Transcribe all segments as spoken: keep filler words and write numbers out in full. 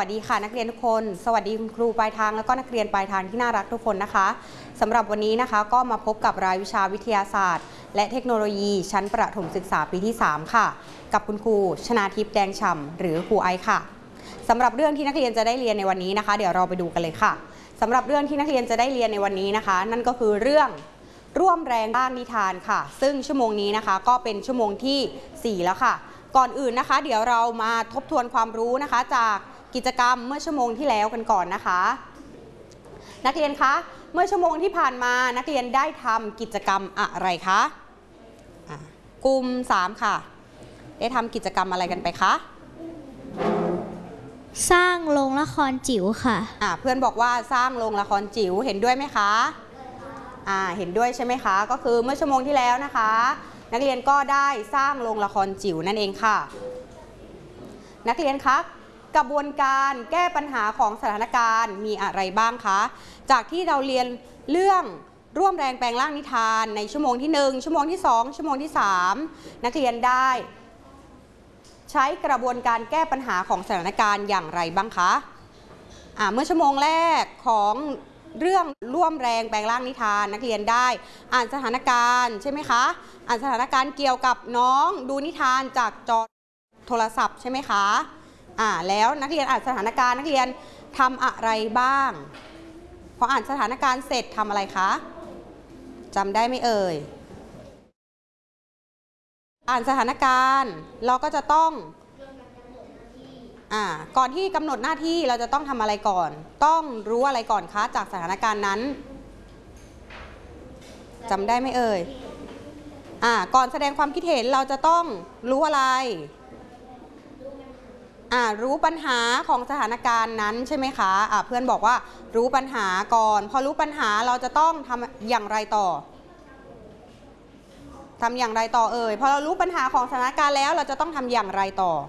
วัสดีค่ะนักเรียนทุกคนสวัสดีคุณครูปลายทางแล้วก็นักเรียนปลายทางที่น่ารักทุกคนนะคะสำหรับวันนี้นะคะก็มาพบกับรายวิชาวิทยาศาสตร์และเทคโนโลยีชั้นประถมศึกษาปีที่สามค่ะกับคุณครูชนาทิพย์แดงฉ่ำหรือครูไอค่ะสำหรับเรื่องที่นักเรียนจะได้เรียนในวันนี้นะคะเดี๋ยวเราไปดูกันเลยค่ะสำหรับเรื่องที่นักเรียนจะได้เรียนในวันนี้นะคะนั่นก็คือเรื่องร่วมแรงต้านนิทานค่ะซึ่งชั่วโมงนี้นะคะก็เป็นชั่วโมงที่สี่แล้วค่ะก่อนอื่นนะคะเดี๋ยวเรามาทบทวนความรู้นะคะจากกิจกรรมเมื่อชั่วโมงที่แล้วกันก่อนนะคะนักเรียนคะเมื่อชั่วโมงที่ผ่านมานักเรียนได้ทำกิจกรรมอะไรคะกลุ่มสามค่ะได้ทำกิจกรรมอะไรกันไปคะสร้างโรงละครจิ๋วค่ะอ่าเพื่อนบอกว่าสร้างโรงละครจิ๋วเห็นด้วยไหมคะอ่าเห็นด้วยใช่ไหมคะก็คือเมื่อชั่วโมงที่แล้วนะคะนักเรียนก็ได้สร้างโรงละครจิ๋วนั่นเองค่ะนักเรียนคะกระบวนการแก้ปัญหาของสถานการณ์มีอะไรบ้างคะจากที่เราเรียนเรื่องร่วมแรงแปลงร่างนิทานในชั่วโมงที่หนึ่งชั่วโมงที่สองชั่วโมงที่สามนักเรียนได้ใช้กระบวนการแก้ปัญหาของสถานการณ์อย่างไรบ้างคะอ่าเมื่อชั่วโมงแรกของเรื่องร่วมแรงแปลงร่างนิทานนักเรียนได้อ่านสถานการณ์ใช่ไหมคะอ่านสถานการณ์เกี่ยวกับน้องดูนิทานจากจอโทรศัพท์ใช่ไหมคะอ่าแล้วนักเรียนอ่านสถานการณ์นักเรียนทำอะไรบ้างพออ่านสถานการณ์เสร็จทำอะไรคะจำได้ไหมเอ่ยอ่านสถานการณ์เราก็จะต้องอ่าก่อนที่กำหนดหน้าที่เราจะต้องทำอะไรก่อนต้องรู้อะไรก่อนคะจากสถานการณ์นั้นจำได้ไหมเอ่ยอ่าก่อนแสดงความคิดเห็นเราจะต้องรู้อะไรอ่ารู้ปัญหาของสถานการณ์นั้นใช่ไหมคะอ่าเพื่อนบอกว่ารู้ปัญหาก่อนพอรู้ปัญหาเราจะต้องทำอย่างไรต่อทำอย่างไรต่อเอ่ยพอเรารู้ปัญหาของสถานการณ์แล้วเราจะต้องทำอย่างไรต่อ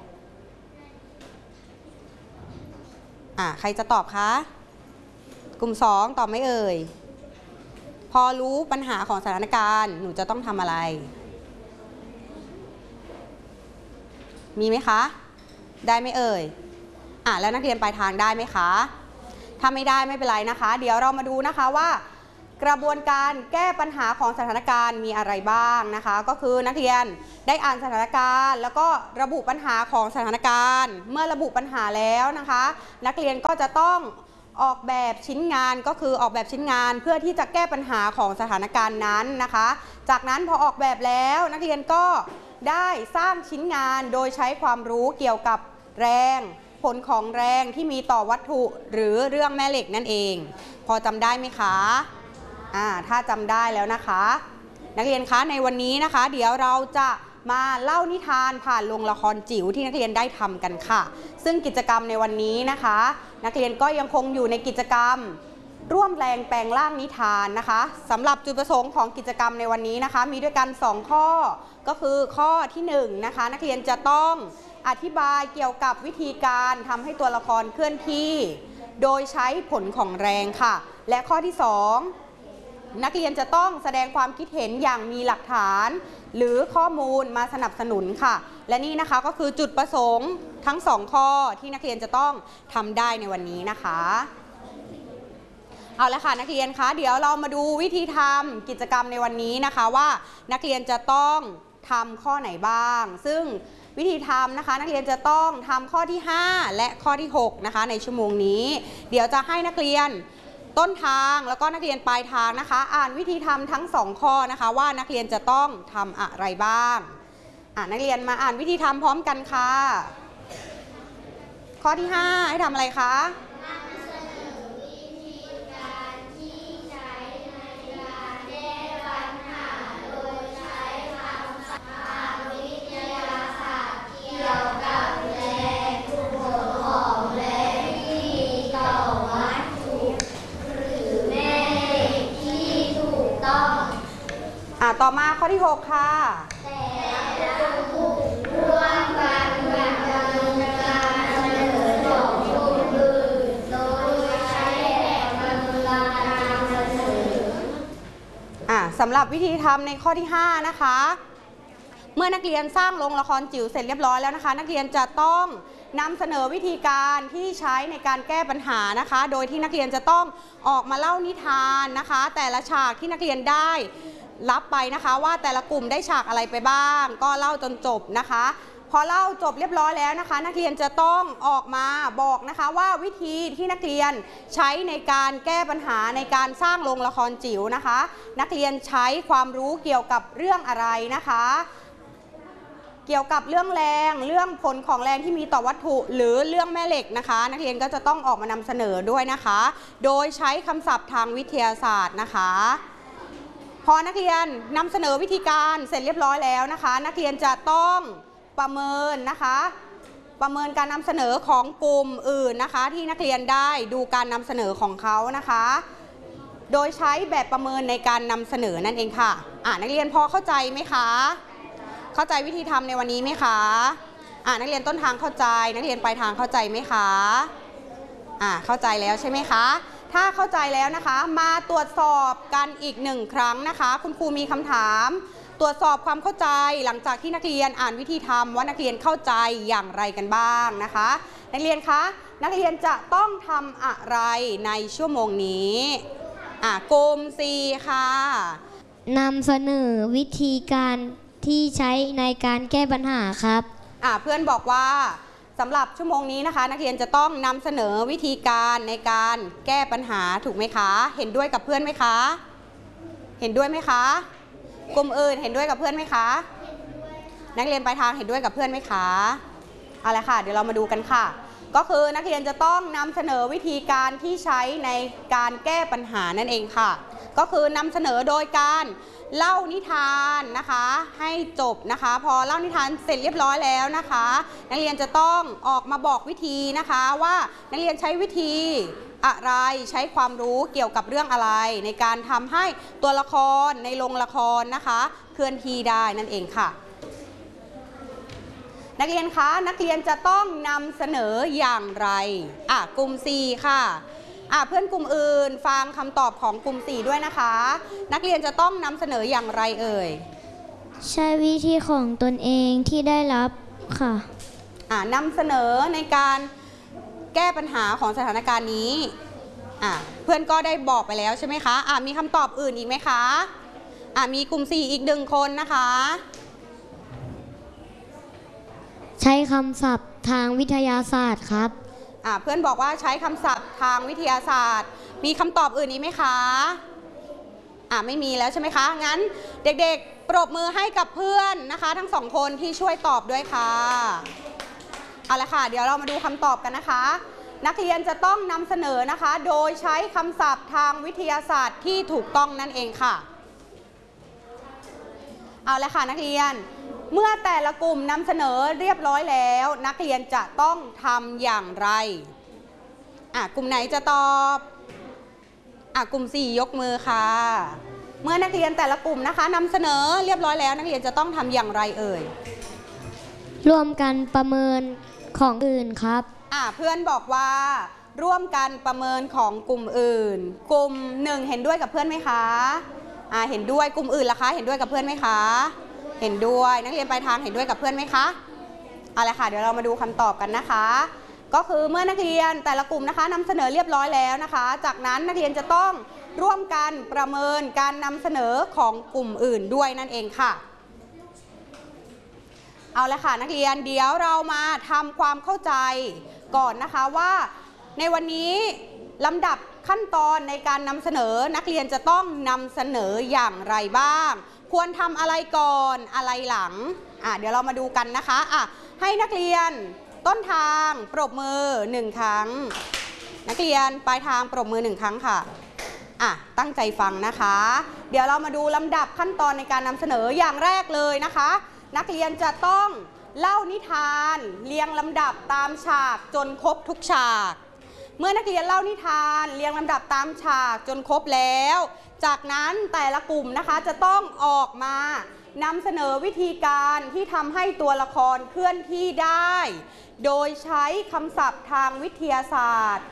อ่าใครจะตอบคะกลุ่มสองตอบไม่เอ่ยพอรู้ปัญหาของสถานการณ์หนูจะต้องทำอะไรมีไหมคะได้ไหมเอ่ยอ่ะแล้วนักเรียนปลายทางได้ไหมคะถ้าไม่ได้ไม่เป็นไรนะคะเดี๋ยวเรามาดูนะคะว่ากระบวนการแก้ปัญหาของสถานการณ์มีอะไรบ้างนะคะก็คือนักเรียนได้อ่านสถานการณ์แล้วก็ระบุปัญหาของสถานการณ์เมื่อระบุปัญหาแล้วนะคะนักเรียนก็จะต้องออกแบบชิ้นงานก็คือออกแบบชิ้นงานเพื่อที่จะแก้ปัญหาของสถานการณ์นั้นนะคะจากนั้นพอออกแบบแล้วนักเรียนก็ได้สร้างชิ้นงานโดยใช้ความรู้เกี่ยวกับแรงผลของแรงที่มีต่อวัตถุหรือเรื่องแม่เหล็กนั่นเองพอจำได้ไหมคะอ่าถ้าจำได้แล้วนะคะนักเรียนคะในวันนี้นะคะเดี๋ยวเราจะมาเล่านิทานผ่านโรงละครจิ๋วที่นักเรียนได้ทำกันค่ะซึ่งกิจกรรมในวันนี้นะคะนักเรียนก็ยังคงอยู่ในกิจกรรมร่วมแรงแปลงร่างนิทานนะคะสำหรับจุดประสงค์ของกิจกรรมในวันนี้นะคะมีด้วยกันสองข้อก็คือข้อที่หนึ่งนะคะนักเรียนจะต้องอธิบายเกี่ยวกับวิธีการทำให้ตัวละครเคลื่อนที่โดยใช้ผลของแรงค่ะและข้อที่สองนักเรียนจะต้องแสดงความคิดเห็นอย่างมีหลักฐานหรือข้อมูลมาสนับสนุนค่ะและนี่นะคะก็คือจุดประสงค์ทั้งสองข้อที่นักเรียนจะต้องทำได้ในวันนี้นะคะเอาละค่ะนักเรียนคะเดี๋ยวเรามาดูวิธีทำกิจกรรมในวันนี้นะคะว่านักเรียนจะต้องทำข้อไหนบ้างซึ่งวิธีทำนะคะนักเรียนจะต้องทำข้อที่ห้าและข้อที่หกนะคะในชั่วโมงนี้เดี๋ยวจะให้นักเรียนต้นทางแล้วก็นักเรียนปลายทางนะคะอ่านวิธีทำทั้งสองข้อนะคะว่านักเรียนจะต้องทำอะไรบ้างอ่านักเรียนมาอ่านวิธีทำพร้อมกันค่ะข้อที่ห้าให้ทำอะไรคะต่อมาข้อที่หกค่ะแต่ละกลุ่มร่วมกันดำเนินการเสนอของกลุ่มอื่นโดยใช้แบบดำเนินการเสนออ่าสำหรับวิธีทำในข้อที่ห้านะคะเมื่อนักเรียนสร้างโรงละครจิ๋วเสร็จเรียบร้อยแล้วนะคะนักเรียนจะต้องนำเสนอวิธีการที่ใช้ในการแก้ปัญหานะคะโดยที่นักเรียนจะต้องออกมาเล่านิทานนะคะแต่ละฉากที่นักเรียนได้รับไปนะคะว่าแต่ละกลุ่มได้ฉากอะไรไปบ้างก็เล่าจนจบนะคะพอเล่าจบเรียบร้อยแล้วนะคะนักเรียนจะต้องออกมาบอกนะคะว่าวิธีที่นักเรียนใช้ในการแก้ปัญหาในการสร้างโรงละครจิ๋วนะคะนักเรียนใช้ความรู้เกี่ยวกับเรื่องอะไรนะคะเกี่ยวกับเรื่องแรงเรื่องผลของแรงที่มีต่อวัตถุหรือเรื่องแม่เหล็กนะคะนักเรียนก็จะต้องออกมานำเสนอด้วยนะคะโดยใช้คำศัพท์ทางวิทยาศาสตร์นะคะพอนักเรียนนำเสนอวิธีการเสร็จเรียบร้อยแล้วนะคะนักเรียนจะต้องประเมินนะคะประเมินการนำเสนอของกลุ่มอื่นนะคะที่นักเรียนได้ดูการนำเสนอของเขานะคะโดยใช้แบบประเมินในการนำเสนอนั่นเองค่ะอ่านักเรียนพอเข้าใจไหมคะเข้าใจวิธีทำในวันนี้ไหมคะอ่านักเรียนต้นทางเข้าใจนักเรียนปลายทางเข้าใจไหมคะอ่าเข้าใจแล้วใช่ไหมคะถ้าเข้าใจแล้วนะคะมาตรวจสอบกันอีกหนึ่งครั้งนะคะคุณครูมีคำถามตรวจสอบความเข้าใจหลังจากที่นักเรียนอ่านวิธีทำว่านักเรียนเข้าใจอย่างไรกันบ้างนะคะนักเรียนคะนักเรียนจะต้องทำอะไรในชั่วโมงนี้อ่ากลุ่มสี่ค่ะนำเสนอวิธีการที่ใช้ในการแก้ปัญหาครับอ่าเพื่อนบอกว่าสำหรับชั่วโมงนี้นะคะนักเรียนจะต้องนำเสนอวิธีการในการแก้ปัญหาถูกไหมคะเห็นด้วยกับเพื่อนไหมคะเห็นด้วยไหมคะกลุ่มอื่นเห็นด้วยกับเพื่อนไหมคะนักเรียนปลายทางเห็นด้วยกับเพื่อนไหมคะเอาละค่ะเดี๋ยวเรามาดูกันค่ะก็คือนักเรียนจะต้องนำเสนอวิธีการที่ใช้ในการแก้ปัญหานั่นเองค่ะก็คือนำเสนอโดยการเล่านิทานนะคะให้จบนะคะพอเล่านิทานเสร็จเรียบร้อยแล้วนะคะนักเรียนจะต้องออกมาบอกวิธีนะคะว่านักเรียนใช้วิธีอะไรใช้ความรู้เกี่ยวกับเรื่องอะไรในการทำให้ตัวละครในโรงละครนะคะเคลื่อนที่ได้นั่นเองค่ะนักเรียนคะนักเรียนจะต้องนำเสนออย่างไรอ่ะกลุ่มสี่ค่ะอ่ะเพื่อนกลุ่มอื่นฟังคำตอบของกลุ่มสี่ด้วยนะคะนักเรียนจะต้องนำเสนออย่างไรเอ่ยใช้วิธีของตนเองที่ได้รับค่ะอ่ะนำเสนอในการแก้ปัญหาของสถานการณ์นี้อ่ะเพื่อนก็ได้บอกไปแล้วใช่ไหมคะอ่ะมีคำตอบอื่นอีกไหมคะอ่ะมีกลุ่มสี่อีกหนึ่งคนนะคะใช้คำศัพท์ทางวิทยาศาสตร์ครับอ่ะเพื่อนบอกว่าใช้คำศัพท์ทางวิทยาศาสตร์มีคำตอบอื่นอีกไหมคะอ่ะไม่มีแล้วใช่ไหมคะงั้นเด็กๆปรบมือให้กับเพื่อนนะคะทั้งสองคนที่ช่วยตอบด้วยค่ะเอาละค่ะเดี๋ยวเรามาดูคำตอบกันนะคะนักเรียนจะต้องนำเสนอนะคะโดยใช้คำศัพท์ทางวิทยาศาสตร์ที่ถูกต้องนั่นเองค่ะเอาละค่ะนักเรียนเมื่อแต่ละกลุ่มนำเสนอเรียบร้อยแล้วนักเรียนจะต้องทำอย่างไรอ่ะกลุ่มไหนจะตอบอ่ะกลุ่มสี่ยกมือค่ะเมื่อนักเรียนแต่ละกลุ่มนะคะนำเสนอเรียบร้อยแล้วนักเรียนจะต้องทำอย่างไรเอ่ยร่วมกันประเมินของอื่นครับอ่ะเพื่อนบอกว่าร่วมกันประเมินของกลุ่มอื่นกลุ่มหนึ่งเห็นด้วยกับเพื่อนไหมคะอ่ะเห็นด้วยกลุ่มอื่นล่ะคะเห็นด้วยกับเพื่อนไหมคะเห็นด้วยนักเรียนปลายทางเห็นด้วยกับเพื่อนไหมคะเอาละค่ะเดี๋ยวเรามาดูคำตอบกันนะคะก็คือเมื่อนักเรียนแต่ละกลุ่มนะคะนำเสนอเรียบร้อยแล้วนะคะจากนั้นนักเรียนจะต้องร่วมกันประเมินการนำเสนอของกลุ่มอื่นด้วยนั่นเองค่ะเอาละค่ะนักเรียนเดี๋ยวเรามาทำความเข้าใจก่อนนะคะว่าในวันนี้ลำดับขั้นตอนในการนำเสนอนักเรียนจะต้องนำเสนออย่างไรบ้างควรทำอะไรก่อนอะไรหลังอ่ะเดี๋ยวเรามาดูกันนะคะอ่ะให้นักเรียนต้นทางปรบมือหนึ่งครั้งนักเรียนปลายทางปรบมือหนึ่งครั้งค่ะอ่ะตั้งใจฟังนะคะเดี๋ยวเรามาดูลำดับขั้นตอนในการนำเสนออย่างแรกเลยนะคะนักเรียนจะต้องเล่านิทานเรียงลำดับตามฉากจนครบทุกฉากเมื่อนักเรียนเล่านิทานเรียงลำดับตามฉากจนครบแล้วจากนั้นแต่ละกลุ่มนะคะจะต้องออกมานำเสนอวิธีการที่ทำให้ตัวละครเคลื่อนที่ได้โดยใช้คำศัพท์ทางวิทยาศาสตร์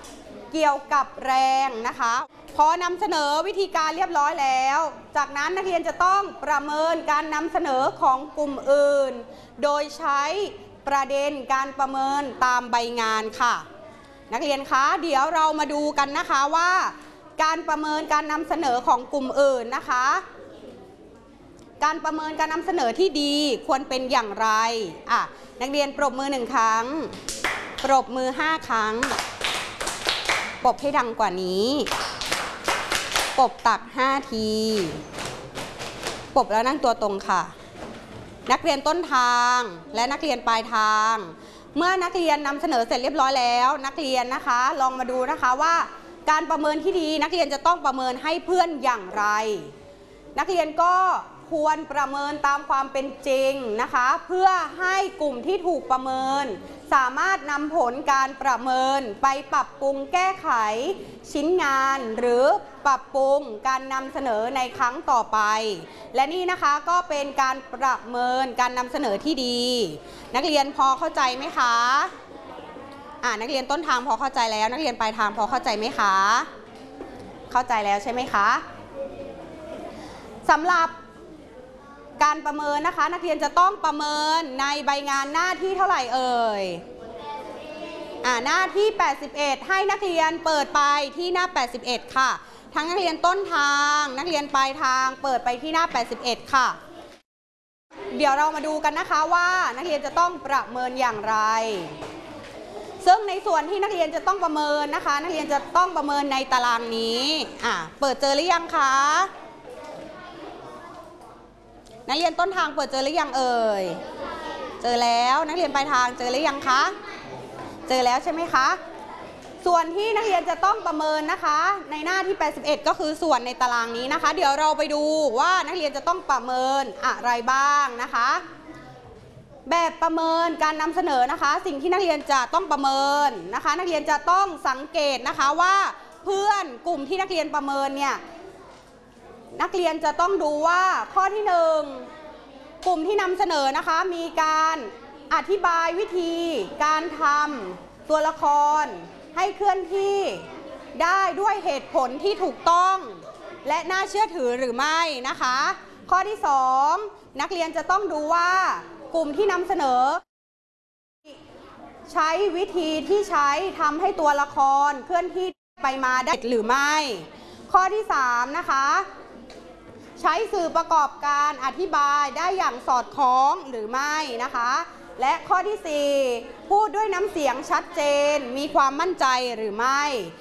เกี่ยวกับแรงนะคะพอนำเสนอวิธีการเรียบร้อยแล้วจากนั้นนักเรียนจะต้องประเมินการนำเสนอของกลุ่มอื่นโดยใช้ประเด็นการประเมินตามใบงานค่ะนักเรียนคะเดี๋ยวเรามาดูกันนะคะว่าการประเมินการนำเสนอของกลุ่มอื่นนะคะการประเมินการนำเสนอที่ดีควรเป็นอย่างไรอ่ะนักเรียนปรบมือหนึ่งครั้งปรบมือห้าครั้งปรบให้ดังกว่านี้ปรบตักห้าทีปรบแล้วนั่งตัวตรงค่ะนักเรียนต้นทางและนักเรียนปลายทางเมื่อนักเรียนนำเสนอเสร็จเรียบร้อยแล้วนักเรียนนะคะลองมาดูนะคะว่าการประเมินที่ดีนักเรียนจะต้องประเมินให้เพื่อนอย่างไรนักเรียนก็ควรประเมินตามความเป็นจริงนะคะเพื่อให้กลุ่มที่ถูกประเมินสามารถนำผลการประเมินไปปรับปรุงแก้ไขชิ้นงานหรือปรับปรุงการนำเสนอในครั้งต่อไปและนี่นะคะก็เป็นการประเมินการนำเสนอที่ดีนักเรียนพอเข้าใจไหมคะอ่านักเรียนต้นทางพอเข้าใจแล้วนักเรียนปลายทางพอเข้าใจไหมคะเข้าใจแล้วใช่ไหมคะสำหรับการประเมินนะคะนักเรียนจะต้องประเมินในใบงานหน้าที่เท่าไหร่เอ่ยอ่าหน้าที่แปดสิบเอ็ดให้นักเรียนเปิดไปที่หน้าแปดสิบเอ็ดค่ะทั้งนักเรียนต้นทางนักเรียนปลายทางเปิดไปที่หน้าแปดสิบเอ็ดค่ะเดี๋ยวเรามาดูกันนะคะว่านักเรียนจะต้องประเมินอย่างไรซึ่งในส่วนที่นักเรียนจะต้องประเมินนะคะนักเรียนจะต้องประเมินในตารางนี้อ่าเปิดเจอหรือยังคะนักเรียนต้นทางเปิดเจอหรือยังเอ่ยเจอแล้วนักเรียนปลายทางเจอหรือยังคะเจอแล้วใช่ไหมคะส่วนที่นักเรียนจะต้องประเมินนะคะในหน้าที่แปดสิบเอ็ดก็คือส่วนในตารางนี้นะคะเดี๋ยวเราไปดูว่านักเรียนจะต้องประเมินอะไรบ้างนะคะแบบประเมินการนำเสนอนะคะสิ่งที่นักเรียนจะต้องประเมินนะคะนักเรียนจะต้องสังเกตนะคะว่าเพื่อนกลุ่มที่นักเรียนประเมินเนี่ยนักเรียนจะต้องดูว่าข้อที่หนึ่งกลุ่มที่นำเสนอนะคะมีการอธิบายวิธีการทำตัวละครให้เคลื่อนที่ได้ด้วยเหตุผลที่ถูกต้องและน่าเชื่อถือหรือไม่นะคะข้อที่สองนักเรียนจะต้องดูว่ากลุ่มที่นำเสนอใช้วิธีที่ใช้ทำให้ตัวละครเคลื่อนที่ไปมาได้หรือไม่ข้อที่สามนะคะใช้สื่อประกอบการอธิบายได้อย่างสอดคล้องหรือไม่นะคะและข้อที่สี่พูดด้วยน้ำเสียงชัดเจนมีความมั่นใจหรือไม่